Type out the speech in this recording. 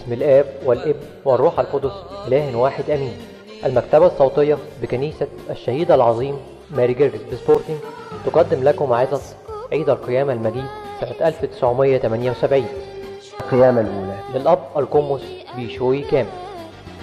باسم الآب والابن والروح القدس إله واحد أمين. المكتبة الصوتية بكنيسة الشهيد العظيم ماري جرجس بسبورتنج تقدم لكم عظة عيد القيامة المجيد سنة 1978 القيامة الأولى للأب القمص بيشوي كامل.